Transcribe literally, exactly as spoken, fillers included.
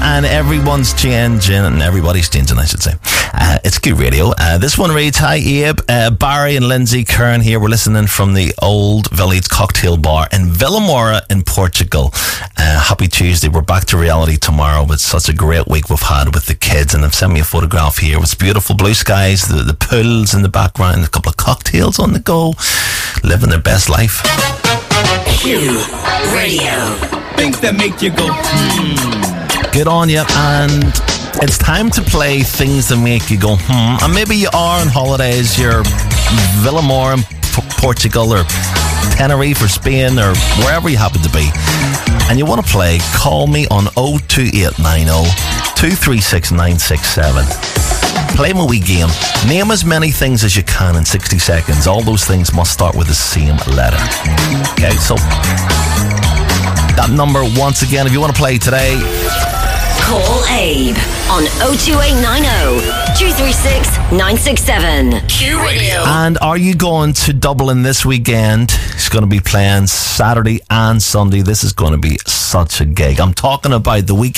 and everyone's changing, and everybody's changing, I should say. Uh, it's good radio. Uh, this one reads, hi Abe, uh, Barry and Lindsay Kern here. We're listening from the Old Village Cocktail Bar in Villamoura in Portugal. Uh, happy Tuesday. We're back to reality tomorrow. It's such a great week we've had with the kids, and they've sent me a photograph here with beautiful blue skies, the, the pools in the background, a couple of cocktails on the go, living their best life. Q Radio. Things that make you go, hmm. Good on you, and it's time to play things that make you go, hmm. And maybe you are on holidays, you're Villamoura in P- Portugal or Tenerife or Spain or wherever you happen to be, and you want to play, call me on oh two eight nine oh, two three six nine six seven. Play my wee game. Name as many things as you can in sixty seconds. All those things must start with the same letter. Okay, so that number, once again, if you want to play today, call Abe on oh two eight nine oh, two three six nine six seven. Q Radio. And are you going to Dublin this weekend? It's going to be playing Saturday and Sunday. This is going to be such a gig. I'm talking about the weekend